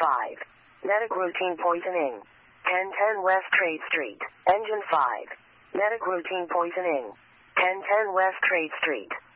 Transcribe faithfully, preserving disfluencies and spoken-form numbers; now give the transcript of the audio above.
five. Medic routine poisoning. ten ten West Trade Street. Engine five. Medic routine poisoning. ten ten West Trade Street.